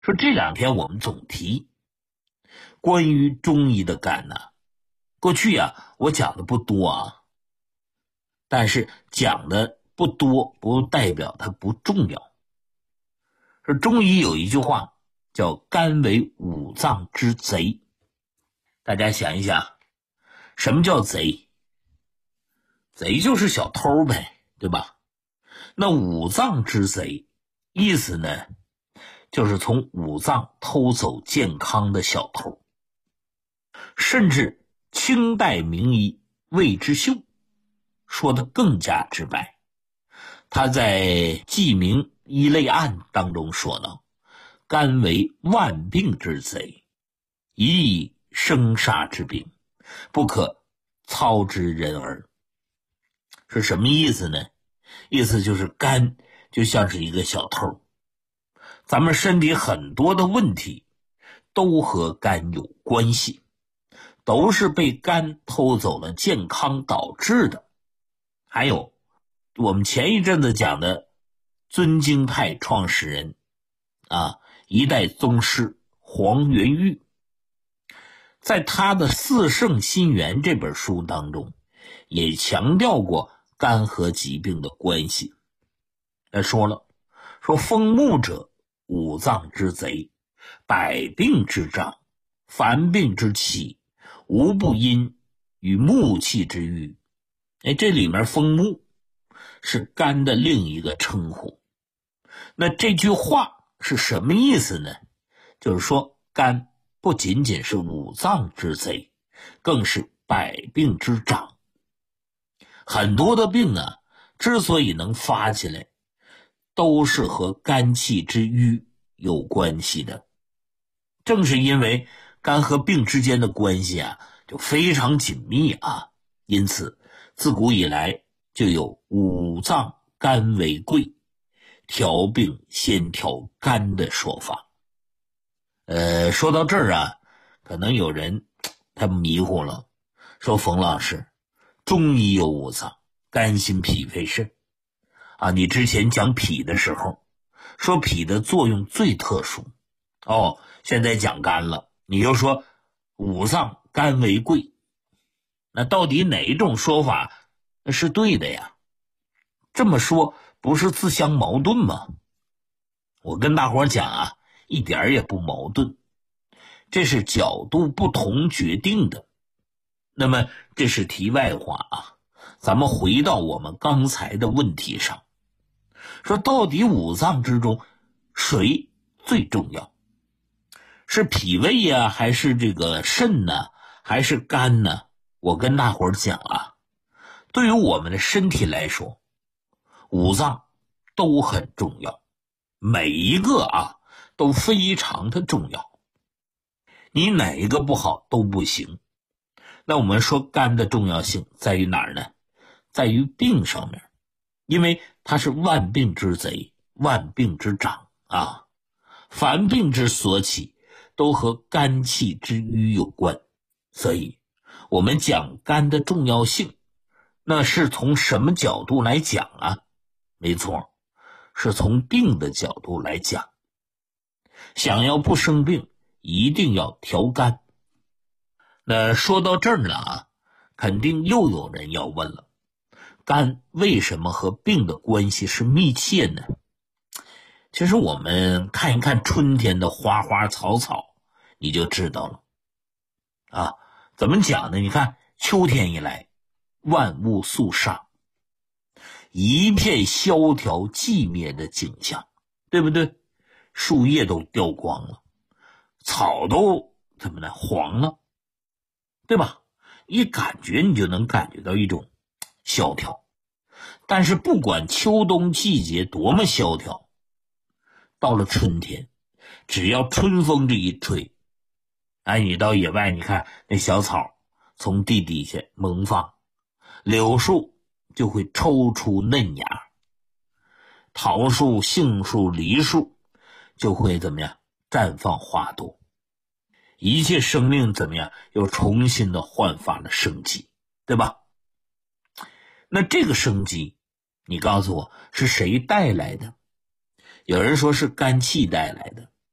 说这两天我们总提关于中医的肝呢，过去我讲的不多但是讲的不多不代表它不重要。说中医有一句话叫肝为五脏之贼，大家想一想，什么叫贼？贼就是小偷呗，对吧？那五脏之贼意思呢，就是从五脏偷走健康的小偷。甚至清代名医魏之秀说得更加直白，他在《记名医类案》当中说道，肝为万病之贼，一以生杀之病，不可操之人耳。是什么意思呢？意思就是肝就像是一个小偷，咱们身体很多的问题都和肝有关系，都是被肝偷走了健康导致的。还有我们前一阵子讲的尊经派创始人一代宗师黄元玉，在他的《四圣心源》这本书当中也强调过肝和疾病的关系。他说了，说风木者五脏之贼，百病之长，凡病之起，无不因与木气之欲。这里面风木是肝的另一个称呼。那这句话是什么意思呢？就是说肝不仅仅是五脏之贼，更是百病之长。很多的病之所以能发起来，都是和肝气之瘀有关系的。正是因为肝和病之间的关系就非常紧密因此自古以来就有五脏肝为贵，调病先调肝的说法。说到这儿可能有人他迷糊了，说冯老师，中医有五脏，肝心脾肺肾你之前讲脾的时候说脾的作用最特殊现在讲肝了，你又说五脏肝为贵，那到底哪一种说法是对的呀？这么说不是自相矛盾吗？我跟大伙讲一点也不矛盾，这是角度不同决定的。那么这是题外话咱们回到我们刚才的问题上，说到底五脏之中谁最重要？是脾胃还是这个肾呢？还是肝呢？我跟大伙讲对于我们的身体来说，五脏都很重要，每一个都非常的重要，你哪一个不好都不行。那我们说肝的重要性在于哪儿呢？在于病上面，因为它是万病之贼，万病之长凡病之所起都和肝气之瘀有关。所以我们讲肝的重要性，那是从什么角度来讲没错，是从病的角度来讲。想要不生病，一定要调肝。那说到这儿了肯定又有人要问了，肝为什么和病的关系是密切呢？其实我们看一看春天的花花草草，你就知道了怎么讲呢？你看秋天一来，万物肃杀，一片萧条寂灭的景象，对不对？树叶都掉光了，草都怎么呢？黄了，对吧？一感觉你就能感觉到一种萧条。但是不管秋冬季节多么萧条，到了春天，只要春风这一吹，你到野外你看那小草从地底下萌发，柳树就会抽出嫩芽，桃树、杏树、梨树就会怎么样绽放花朵，一切生命怎么样又重新的焕发了生机，对吧？那这个生机你告诉我是谁带来的？有人说是肝气带来的，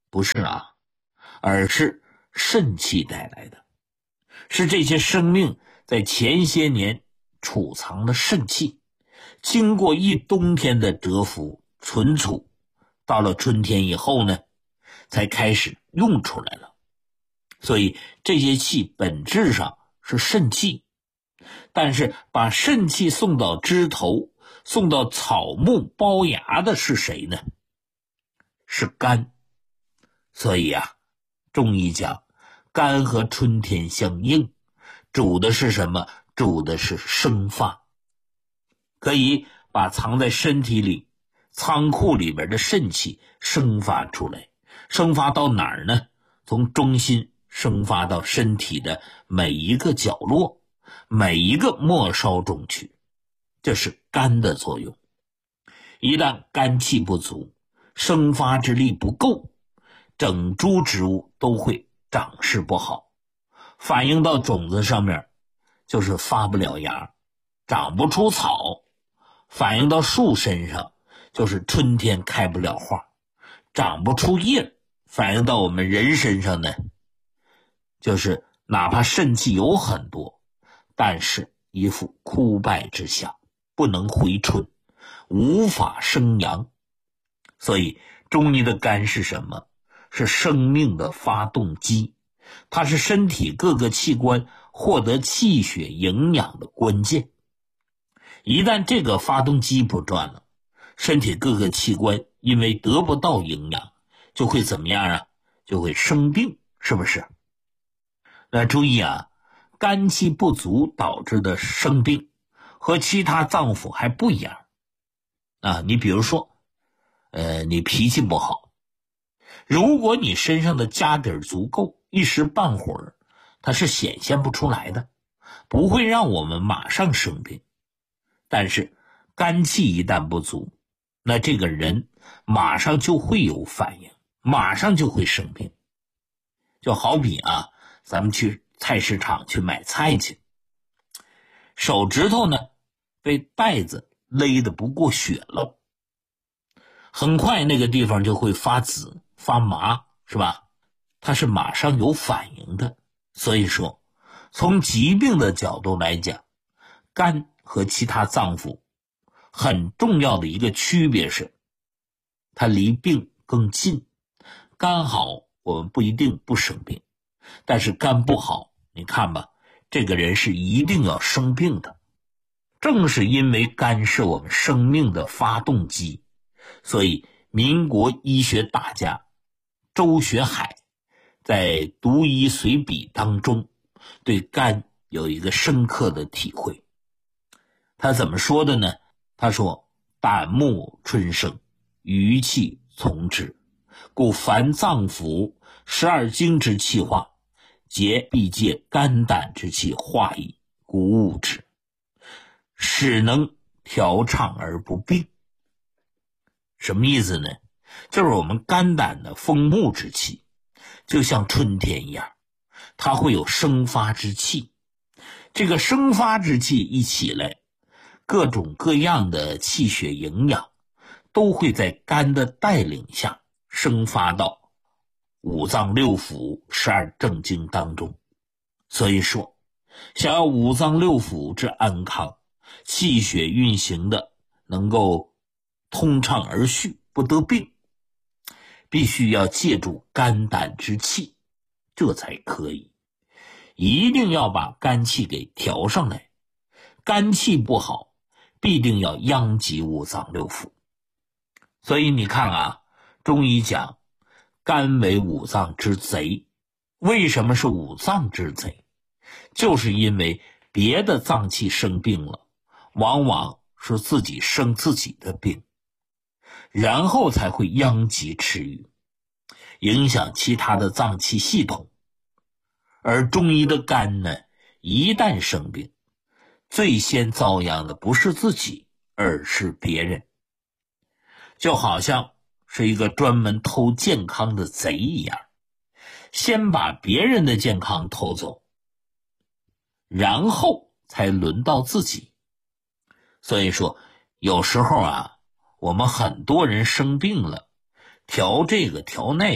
不是啊，而是肾气带来的，是这些生命在前些年储藏的肾气，经过一冬天的蛰伏存储，到了春天以后呢，才开始用出来了。所以这些气本质上是肾气，但是把肾气送到枝头，送到草木包芽的是谁呢？是肝。所以中医讲肝和春天相应，主的是什么？主的是生发，可以把藏在身体里仓库里边的肾气生发出来。生发到哪儿呢？从中心生发到身体的每一个角落，每一个末梢中去，这是肝的作用。一旦肝气不足，生发之力不够，整株植物都会长势不好，反映到种子上面就是发不了芽，长不出草；反映到树身上就是春天开不了花，长不出叶；反映到我们人身上呢，就是哪怕肾气有很多，但是一副枯败之象，不能回春，无法生阳。所以中医的肝是什么？是生命的发动机，它是身体各个器官获得气血营养的关键。一旦这个发动机不转了，身体各个器官因为得不到营养，就会怎么样就会生病，是不是？那注意肝气不足导致的生病和其他脏腑还不一样你比如说你脾气不好，如果你身上的家底足够，一时半会儿它是显现不出来的，不会让我们马上生病。但是肝气一旦不足，那这个人马上就会有反应，马上就会生病。就好比咱们去菜市场去买菜去，手指头呢被带子勒得不过血了，很快那个地方就会发紫发麻，是吧？它是马上有反应的。所以说从疾病的角度来讲，肝和其他脏腑很重要的一个区别是它离病更近。肝好我们不一定不生病，但是肝不好，你看吧，这个人是一定要生病的。正是因为肝是我们生命的发动机，所以民国医学大家周学海在《读医随笔》当中对肝有一个深刻的体会。他怎么说的呢？他说胆木春生，余气从之，故凡脏腑12经之气化，皆必借肝胆之气化矣，故物之，使能调畅而不病。什么意思呢？就是我们肝胆的风木之气就像春天一样，它会有生发之气，这个生发之气一起来，各种各样的气血营养都会在肝的带领下生发到五脏六腑12正经当中。所以说想要五脏六腑之安康，气血运行的能够通畅而序，不得病，必须要借助肝胆之气，这才可以。一定要把肝气给调上来，肝气不好必定要殃及五脏六腑。所以你看中医讲肝为五脏之贼。为什么是五脏之贼？就是因为别的脏器生病了，往往是自己生自己的病，然后才会殃及池鱼，影响其他的脏器系统。而中医的肝呢，一旦生病，最先遭殃的不是自己，而是别人。就好像是一个专门偷健康的贼一样，先把别人的健康偷走，然后才轮到自己。所以说有时候我们很多人生病了，调这个调那个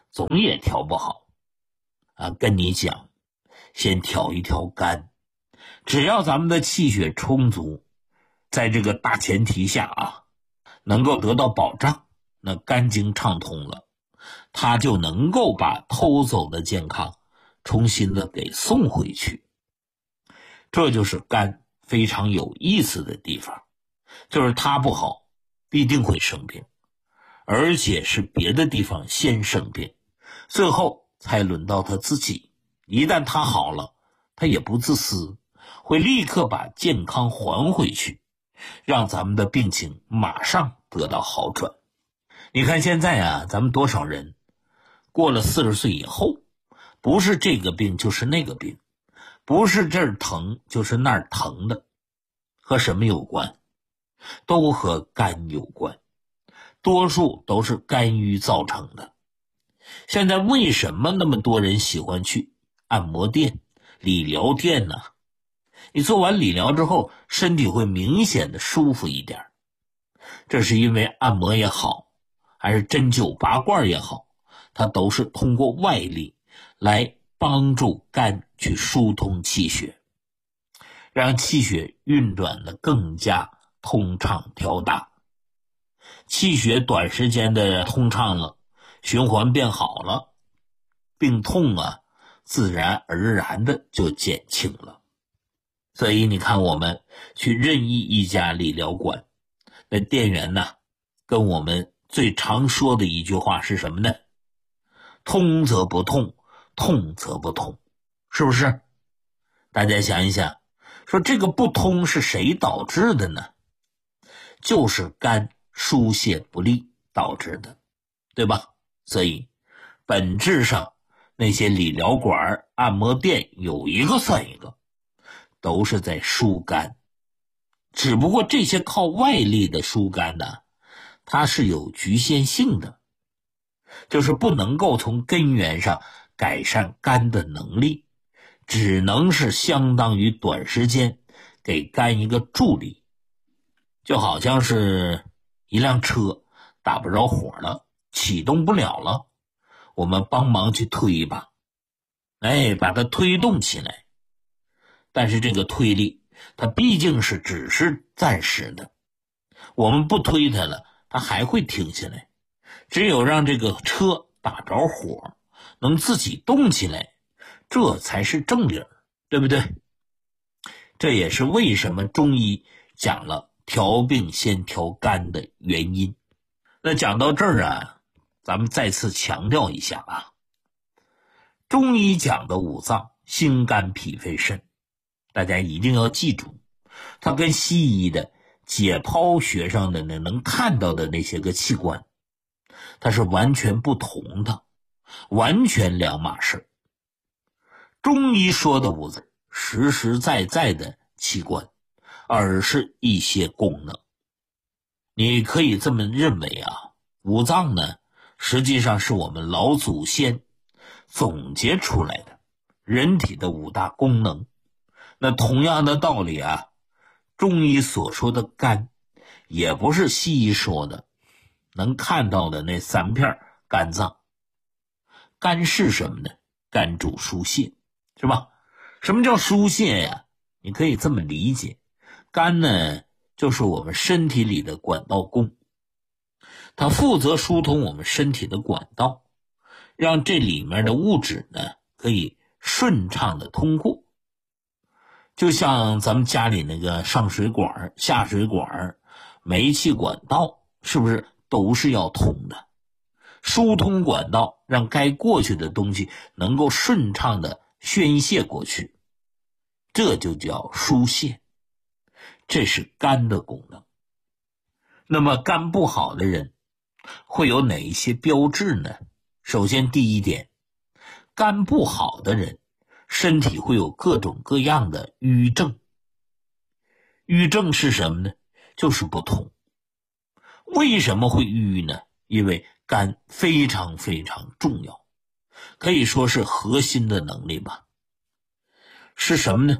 总也调不好啊。跟你讲，先调一调肝，只要咱们的气血充足，在这个大前提下啊，能够得到保障，那肝经畅通了，它就能够把偷走的健康重新的给送回去。这就是肝非常有意思的地方，就是它不好必定会生病，而且是别的地方先生病，最后才轮到他自己。一旦他好了，他也不自私，会立刻把健康还回去，让咱们的病情马上得到好转。你看现在啊，咱们多少人过了40岁以后，不是这个病就是那个病，不是这儿疼就是那儿疼的，和什么有关？都和肝有关，多数都是肝郁造成的。现在为什么那么多人喜欢去按摩店、理疗店呢？你做完理疗之后，身体会明显的舒服一点，这是因为按摩也好，还是针灸拔罐也好，它都是通过外力来帮助肝去疏通气血，让气血运转的更加通畅调达。气血短时间的通畅了，循环变好了，病痛啊自然而然的就减轻了。所以你看，我们去任意一家理疗馆，那店员呢跟我们最常说的一句话是什么呢？通则不痛，痛则不通，是不是？大家想一想，说这个不通是谁导致的呢？就是肝疏泄不利导致的，对吧？所以本质上那些理疗馆、按摩店有一个算一个，都是在疏肝。只不过这些靠外力的疏肝呢，它是有局限性的，就是不能够从根源上改善肝的能力，只能是相当于短时间给肝一个助力。就好像是一辆车打不着火了，启动不了了，我们帮忙去推一把，把它推动起来。但是这个推力它毕竟是只是暂时的，我们不推它了，它还会停下来。只有让这个车打着火，能自己动起来，这才是正理儿，对不对？这也是为什么中医讲了调病先调肝的原因。那讲到这儿啊，咱们再次强调一下啊，中医讲的五脏，心肝脾肺肾，大家一定要记住，它跟西医的解剖学上的能看到的那些个器官，它是完全不同的，完全两码事。中医说的五脏，实实在在的器官，而是一些功能。你可以这么认为啊，五脏呢，实际上是我们老祖先总结出来的人体的5大功能。那同样的道理啊，中医所说的肝，也不是西医说的能看到的那3片肝脏。肝是什么呢？肝主疏泄，是吧？什么叫疏泄呀？你可以这么理解，肝呢就是我们身体里的管道工，它负责疏通我们身体的管道，让这里面的物质呢可以顺畅的通过。就像咱们家里那个上水管、下水管、煤气管道，是不是都是要通的？疏通管道，让该过去的东西能够顺畅的宣泄过去，这就叫疏泄，这是肝的功能。那么肝不好的人会有哪一些标志呢？首先第一点，肝不好的人身体会有各种各样的瘀症。瘀症是什么呢？就是不通。为什么会瘀呢？因为肝非常非常重要，可以说是核心的能力吧。是什么呢？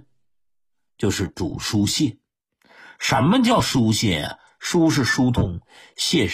就是主疏泄。什么叫疏泄啊？疏是疏通，泄是